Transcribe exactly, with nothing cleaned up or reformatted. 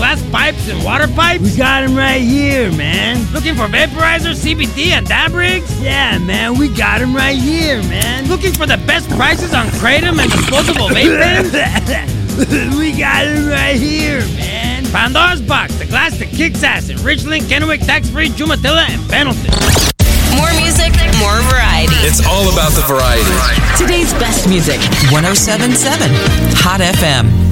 glass pipes and water pipes? We got them right here, man. Looking for vaporizer, C B D, and dab rigs? Yeah, man, we got them right here, man. Looking for the best prices on Kratom and disposable vape pens? We got them right here, man. Pandora's Box, the glass that kicks ass in Richland, Kennewick, Tax-Free, Jumatilla, and Pendleton. More music, more variety. It's all about the variety. Today's best music. one oh seven point seven Hot F M.